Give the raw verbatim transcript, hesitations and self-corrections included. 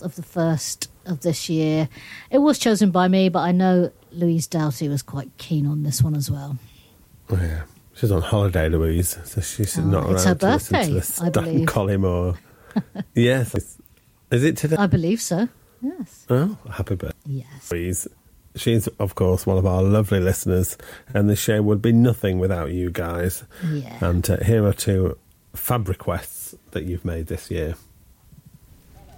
of the first of this year. It was chosen by me, but I know Louise Doughty was quite keen on this one as well. Oh, yeah. She's on holiday, Louise, so she's Oh, not around it's her to listen birthday, to this I Dan believe. Collymore. Yes. Is it today? I believe so, yes. Oh, happy birthday. Yes. Louise. She's, of course, one of our lovely listeners, and the show would be nothing without you guys. Yeah. And uh, here are two fab requests that you've made this year.